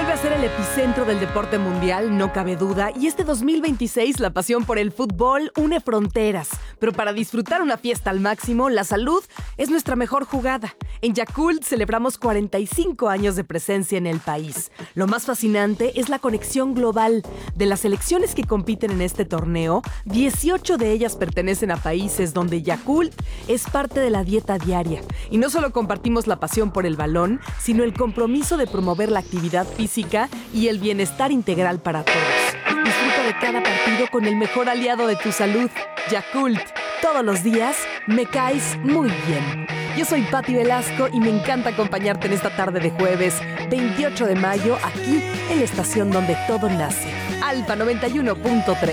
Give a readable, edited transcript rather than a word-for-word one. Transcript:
Vuelve a ser el epicentro del deporte mundial, no cabe duda, y este 2026 la pasión por el fútbol une fronteras. Pero para disfrutar una fiesta al máximo, la salud es nuestra mejor jugada. En Yakult celebramos 45 años de presencia en el país. Lo más fascinante es la conexión global. De las selecciones que compiten en este torneo, 18 de ellas pertenecen a países donde Yakult es parte de la dieta diaria. Y no solo compartimos la pasión por el balón, sino el compromiso de promover la actividad física y el bienestar integral para todos. Disfruta de cada partido con el mejor aliado de tu salud, Yakult. Todos los días me caes muy bien. Yo soy Patti Velasco y me encanta acompañarte en esta tarde de jueves 28 de mayo aquí en la estación donde todo nace. Alfa 91.3.